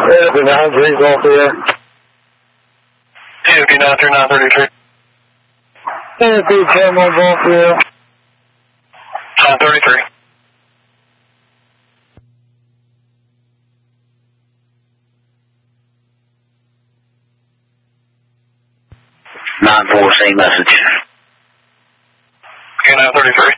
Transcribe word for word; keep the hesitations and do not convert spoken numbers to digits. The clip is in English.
Therapy nine three is off there. T O P nine three nine thirty-three. Therapy Cameron's off there. nine thirty-three. nine four, same message. Okay, nine thirty-three.